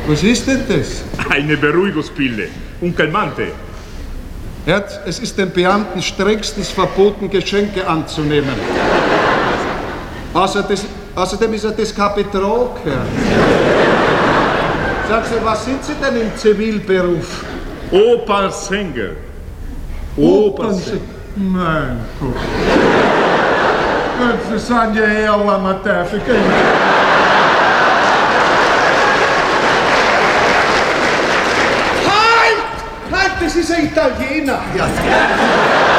Was ist denn das? Eine Beruhigungspille. Un calmante. Herz, es ist den Beamten strengstens verboten, Geschenke anzunehmen. Außerdem ist er das kein Betrug, Herr. Sagen Sie, was sind Sie denn im Zivilberuf? Opernsänger. Opernsänger. Mein Gott. Sie sind ja eher Amateurfigur. Halt, das ist ein Italiener. Ja,